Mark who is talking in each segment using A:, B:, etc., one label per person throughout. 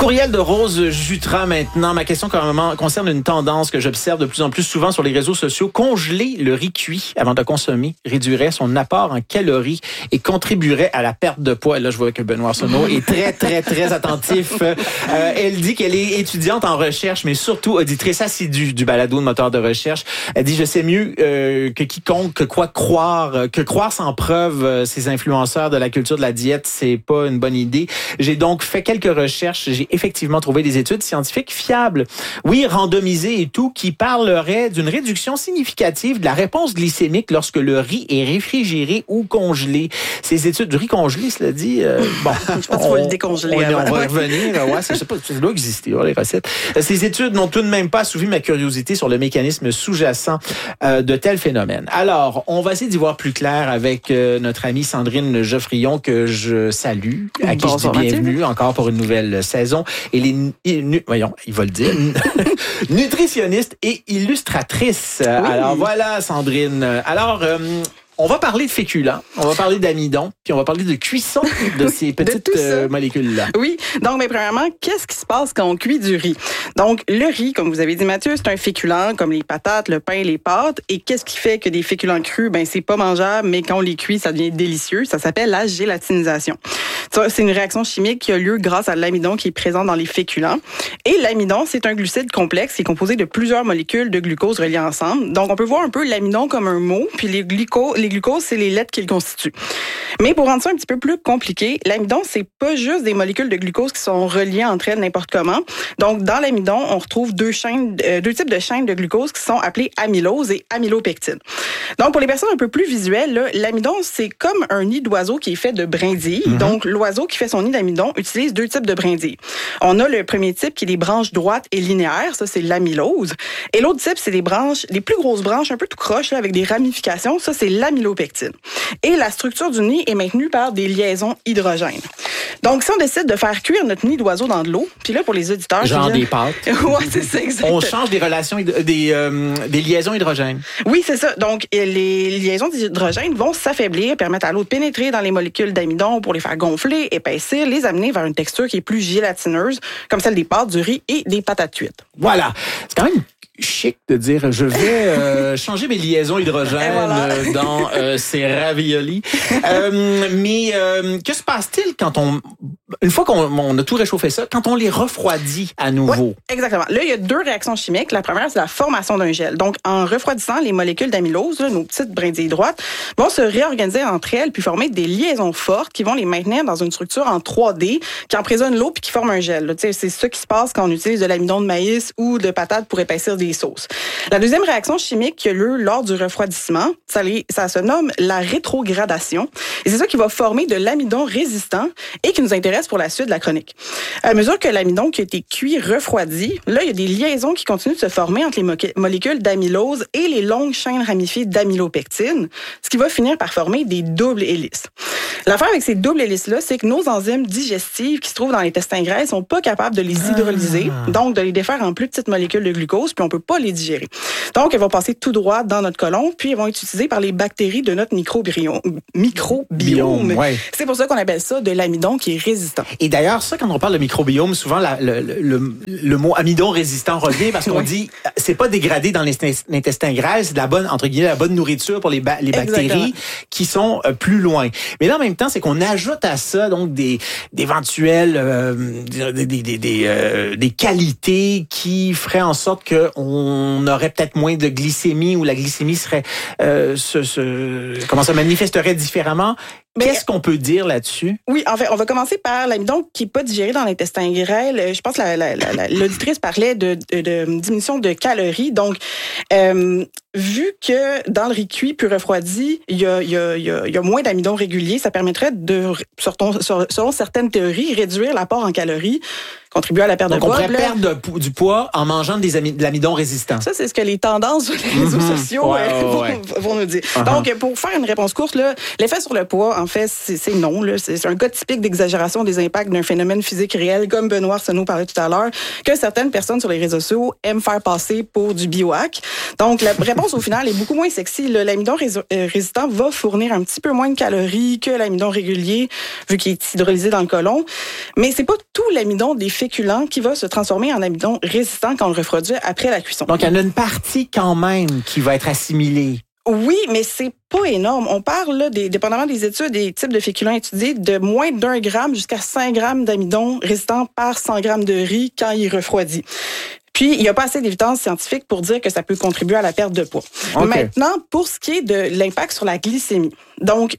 A: Courriel de Rose Jutras maintenant. Ma question concerne une tendance que j'observe de plus en plus souvent sur les réseaux sociaux. Congeler le riz cuit avant de consommer réduirait son apport en calories et contribuerait à la perte de poids. Et là, je vois que Benoît Arsenault est très attentif. Elle dit qu'elle est étudiante en recherche, mais surtout auditrice assidue du balado de moteur de recherche. Elle dit, je sais mieux que quiconque que croire sans preuve ces influenceurs de la culture de la diète, c'est pas une bonne idée. J'ai donc fait quelques recherches. J'ai effectivement trouvé des études scientifiques fiables, oui, randomisées et tout, qui parleraient d'une réduction significative de la réponse glycémique lorsque le riz est réfrigéré ou congelé. Ces études du riz congelé, cela dit, bon,
B: je pense qu'il faut le décongeler.
A: On va revenir. Ouais, je sais pas, ça doit exister, les recettes. Ces études n'ont tout de même pas assouvi ma curiosité sur le mécanisme sous-jacent de tels phénomènes. Alors, on va essayer d'y voir plus clair avec notre amie Sandrine Geoffrion, que je salue, à qui je dis bienvenue encore pour une nouvelle saison. Elle est, voyons, il va le dire, nutritionniste et illustratrice. Oui. Alors voilà, Sandrine. Alors, on va parler de féculents, on va parler d'amidon, puis on va parler de cuisson de ces petites molécules-là.
B: Oui, donc mais premièrement, qu'est-ce qui se passe quand on cuit du riz? Donc le riz, comme vous avez dit Mathieu, c'est un féculent comme les patates, le pain, les pâtes. Et qu'est-ce qui fait que des féculents crus, c'est pas mangeable, mais quand on les cuit, ça devient délicieux. Ça s'appelle la gélatinisation. Ça, c'est une réaction chimique qui a lieu grâce à l'amidon qui est présent dans les féculents. Et l'amidon, c'est un glucide complexe qui est composé de plusieurs molécules de glucose reliées ensemble. Donc on peut voir un peu l'amidon comme un mot, puis les glucoses, c'est les lettres qui le constituent. Mais pour rendre ça un petit peu plus compliqué, l'amidon, c'est pas juste des molécules de glucose qui sont reliées entre elles n'importe comment. Donc, dans l'amidon, on retrouve deux types de chaînes de glucose qui sont appelées amylose et amylopectine. Donc, pour les personnes un peu plus visuelles, là, l'amidon, c'est comme un nid d'oiseau qui est fait de brindilles. Mm-hmm. Donc, l'oiseau qui fait son nid d'amidon utilise deux types de brindilles. On a le premier type qui est des branches droites et linéaires. Ça, c'est l'amylose. Et l'autre type, c'est les plus grosses branches, un peu tout croche, là, avec des ramifications. Ça, c'est l'amylopectine. Et la structure du nid est maintenue par des liaisons hydrogènes. Donc, si on décide de faire cuire notre nid d'oiseau dans de l'eau, puis là, pour les auditeurs...
A: Genre des pâtes.
B: Oui, c'est ça, exactement.
A: On change des relations, des liaisons hydrogènes.
B: Oui, c'est ça. Donc, les liaisons d'hydrogène vont s'affaiblir, permettre à l'eau de pénétrer dans les molécules d'amidon pour les faire gonfler, épaissir, les amener vers une texture qui est plus gélatineuse, comme celle des pâtes, du riz et des patates cuites.
A: Voilà. C'est quand même chic de dire je vais changer mes liaisons hydrogènes dans ces raviolis. Mais que se passe-t-il quand une fois qu'on a tout réchauffé ça, quand on les refroidit à nouveau?
B: Oui, exactement. Là, il y a deux réactions chimiques. La première, c'est la formation d'un gel. Donc, en refroidissant, les molécules d'amylose, nos petites brindilles droites, vont se réorganiser entre elles puis former des liaisons fortes qui vont les maintenir dans une structure en 3D qui emprisonne l'eau puis qui forme un gel. Là, c'est ça qui se passe quand on utilise de l'amidon de maïs ou de patates pour épaissir des sauces. La deuxième réaction chimique qui a lieu lors du refroidissement, ça se nomme la rétrogradation. Et c'est ça qui va former de l'amidon résistant et qui nous intéresse pour la suite de la chronique. À mesure que l'amidon qui a été cuit refroidit, là, il y a des liaisons qui continuent de se former entre les molécules d'amylose et les longues chaînes ramifiées d'amylopectine, ce qui va finir par former des doubles hélices. L'affaire avec ces doubles hélices-là, c'est que nos enzymes digestives qui se trouvent dans les intestins grêles sont pas capables de les hydrolyser, donc de les défaire en plus petites molécules de glucose, puis on peut pas les digérer. Donc, elles vont passer tout droit dans notre côlon, puis elles vont être utilisées par les bactéries de notre microbiome.
A: Ouais.
B: C'est pour ça qu'on appelle ça de l'amidon qui est résistant.
A: Et d'ailleurs, ça, quand on parle de microbiome, souvent le mot amidon résistant revient parce qu'on dit c'est pas dégradé dans l'intestin grêle, c'est de la bonne, entre guillemets, la bonne nourriture pour les bactéries qui sont plus loin. Mais là, en même temps, c'est qu'on ajoute à ça donc d'éventuelles des qualités qui feraient en sorte qu'on aurait peut-être moins de glycémie ou la glycémie serait comment ça manifesterait différemment. Qu'est-ce qu'on peut dire là-dessus?
B: Oui, en fait, on va commencer par l'amidon qui n'est pas digéré dans l'intestin grêle. Je pense que l'auditrice parlait de diminution de calories. Donc, vu que dans le riz cuit puis refroidi, il y a moins d'amidon régulier, ça permettrait de, selon certaines théories, réduire l'apport en calories, contribuer à la perte de poids.
A: Donc, on pourrait perdre du poids en mangeant de l'amidon résistant.
B: Ça, c'est ce que les tendances sur les réseaux sociaux vont nous dire. Donc, pour faire une réponse courte, là, l'effet sur le poids, en fait, c'est non. Là. C'est un cas typique d'exagération des impacts d'un phénomène physique réel, comme Benoît Arsenault parlait tout à l'heure, que certaines personnes sur les réseaux sociaux aiment faire passer pour du biohack. Donc, la réponse, au final, est beaucoup moins sexy. L'amidon résistant va fournir un petit peu moins de calories que l'amidon régulier, vu qu'il est hydrolysé dans le côlon. Mais c'est pas tout l'amidon des féculent qui va se transformer en amidon résistant quand on le refroidit après la cuisson.
A: Donc, il y en a une partie quand même qui va être assimilée.
B: Oui, mais c'est pas énorme. On parle, là, dépendamment des études, des types de féculents étudiés, de moins d'1 gramme jusqu'à 5 grammes d'amidon résistant par 100 grammes de riz quand il refroidit. Puis, il n'y a pas assez d'évidence scientifique pour dire que ça peut contribuer à la perte de poids. Okay. Maintenant, pour ce qui est de l'impact sur la glycémie. Donc,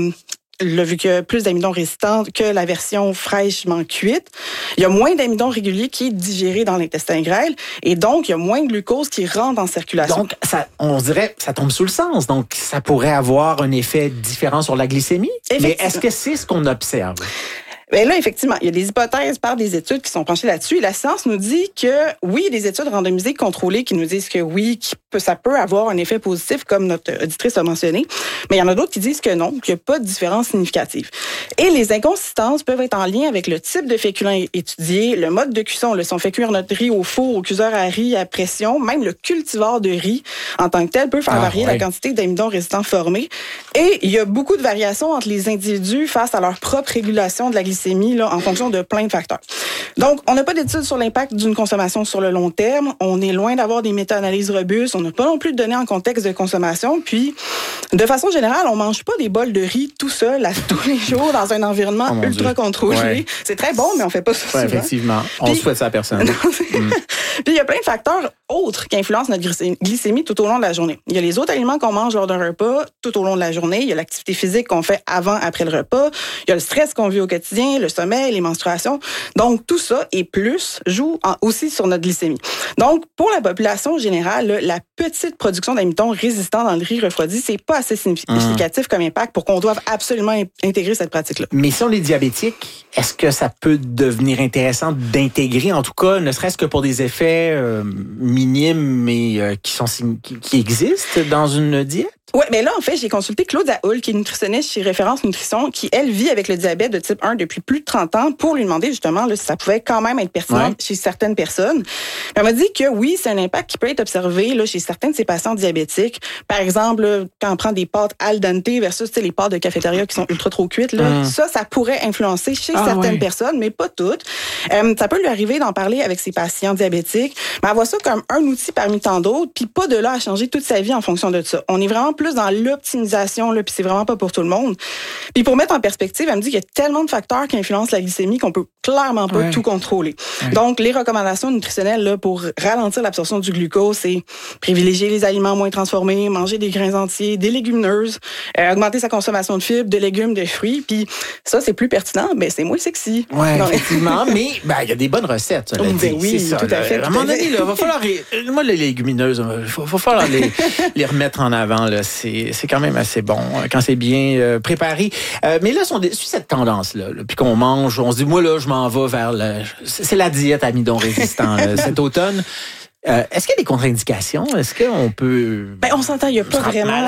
B: vu qu'il y a plus d'amidon résistant que la version fraîchement cuite, il y a moins d'amidon régulier qui est digéré dans l'intestin grêle et donc il y a moins de glucose qui rentre en circulation.
A: Donc, on dirait ça tombe sous le sens. Donc, ça pourrait avoir un effet différent sur la glycémie. Mais est-ce que c'est ce qu'on observe?
B: Bien là, effectivement, il y a des hypothèses par des études qui sont penchées là-dessus. Et la science nous dit que, oui, il y a des études randomisées contrôlées qui nous disent que oui, ça peut avoir un effet positif, comme notre auditrice a mentionné. Mais il y en a d'autres qui disent que non, qu'il n'y a pas de différence significative. Et les inconsistances peuvent être en lien avec le type de féculent étudié, le mode de cuisson. Si on fait cuire notre riz au four, au cuiseur à riz à pression, même le cultivar de riz en tant que tel peut faire varier la quantité d'amidon résistant formé. Et il y a beaucoup de variations entre les individus face à leur propre régulation de la glycémie là, en fonction de plein de facteurs. Donc, on n'a pas d'études sur l'impact d'une consommation sur le long terme. On est loin d'avoir des méta-analyses robustes. On n'a pas non plus de données en contexte de consommation. Puis, de façon générale, on mange pas des bols de riz tout seul, tous les jours, dans un environnement ultra contrôlé. Ouais. C'est très bon, mais on fait pas ça souvent.
A: Effectivement. On souhaite ça à personne.
B: Puis, il y a plein de facteurs autres qui influencent notre glycémie tout au long de la journée. Il y a les autres aliments qu'on mange lors d'un repas tout au long de la journée. Il y a l'activité physique qu'on fait avant, après le repas. Il y a le stress qu'on vit au quotidien, le sommeil, les menstruations. Donc, tout ça et plus joue aussi sur notre glycémie. Donc, pour la population générale, la petite production d'amidon résistant dans le riz refroidi, c'est pas assez significatif comme impact pour qu'on doive absolument intégrer cette pratique-là.
A: Mais si on est diabétique, est-ce que ça peut devenir intéressant d'intégrer, en tout cas, ne serait-ce que pour des effets minimes, mais qui existent dans une diète?
B: Oui, mais là, en fait, j'ai consulté Claudia Hull, qui est nutritionniste chez Référence Nutrition, qui, elle, vit avec le diabète de type 1 depuis plus de 30 ans, pour lui demander, justement, là, si ça pouvait quand même être pertinent chez certaines personnes. Elle m'a dit que oui, c'est un impact qui peut être observé là, chez certains de ces patients diabétiques. Par exemple, là, quand on prend des pâtes al dente versus les pâtes de cafétéria qui sont ultra trop cuites, là, ça pourrait influencer chez certaines personnes, mais pas toutes. Ça peut lui arriver d'en parler avec ses patients diabétiques, mais elle voit ça comme un outil parmi tant d'autres, puis pas de là à changer toute sa vie en fonction de ça. On est vraiment plus dans l'optimisation, là, puis c'est vraiment pas pour tout le monde. Puis pour mettre en perspective, elle me dit qu'il y a tellement de facteurs qui influencent la glycémie qu'on peut clairement pas tout contrôler. Donc, les recommandations nutritionnelles là, pour ralentir l'absorption du glucose, c'est privilégier les aliments moins transformés, manger des grains entiers, des légumineuses, augmenter sa consommation de fibres, de légumes, de fruits. Puis ça, c'est plus pertinent, mais c'est moins sexy.
A: Oui, effectivement, mais il y a des bonnes recettes.
B: Oui, ça, tout à fait.
A: À un moment donné, il va falloir... Moi, les légumineuses, il va falloir les remettre en avant. Là. C'est quand même assez bon quand c'est bien préparé. Mais là, si on suit cette tendance-là, puis qu'on mange, on se dit, moi, là, je m'en vais vers... C'est la diète amidon résistant cet automne. Est-ce qu'il y a des contre-indications? Est-ce qu'on peut...
B: on s'entend, il n'y a pas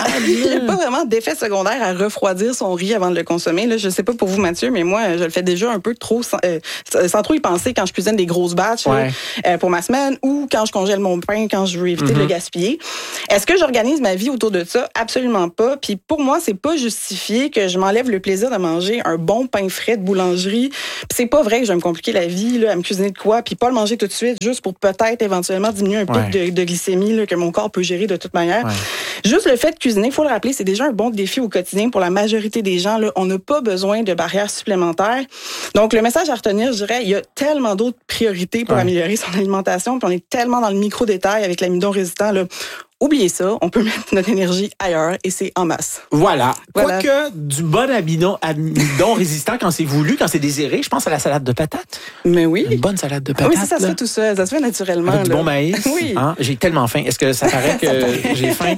B: vraiment d'effet secondaire à refroidir son riz avant de le consommer. Là, je ne sais pas pour vous, Mathieu, mais moi, je le fais déjà un peu trop sans trop y penser quand je cuisine des grosses batches pour ma semaine ou quand je congèle mon pain, quand je veux éviter de le gaspiller. Est-ce que j'organise ma vie autour de ça? Absolument pas. Puis pour moi, c'est pas justifié que je m'enlève le plaisir de manger un bon pain frais de boulangerie. Puis c'est pas vrai que je vais me compliquer la vie là, à me cuisiner de quoi, puis pas le manger tout de suite, juste pour peut-être éventuellement diminuer un pic de glycémie là, que mon corps peut gérer de toute manière. Juste le fait de cuisiner, il faut le rappeler, c'est déjà un bon défi au quotidien pour la majorité des gens. Là, on n'a pas besoin de barrières supplémentaires. Donc, le message à retenir, je dirais, il y a tellement d'autres priorités pour améliorer son alimentation, puis on est tellement dans le micro-détail avec l'amidon résistant. Là, oubliez ça, on peut mettre notre énergie ailleurs et c'est en masse.
A: Voilà. Quoique du bon amidon résistant quand c'est voulu, quand c'est désiré, je pense à la salade de patates.
B: Mais oui.
A: Une bonne salade de patates.
B: Oui, ça se fait tout seul. Ça se fait naturellement.
A: Avec du bon maïs.
B: Oui.
A: Hein? J'ai tellement faim. Est-ce que ça paraît que j'ai faim?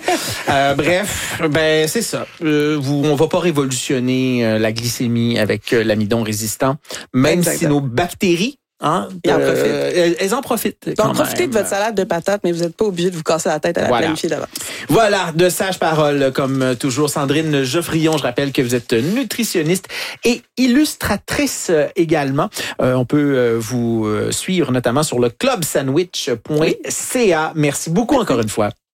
A: Bref, c'est ça. On va pas révolutionner la glycémie avec l'amidon résistant, même si nos bactéries elles en profitent.
B: Donc, profitez de votre salade de patates, mais vous n'êtes pas obligé de vous casser la tête à la planifier d'avance.
A: Voilà, de sages paroles, comme toujours. Sandrine Geoffrion, je rappelle que vous êtes nutritionniste et illustratrice également. On peut vous suivre notamment sur le clubsandwich.ca. Merci beaucoup encore une fois.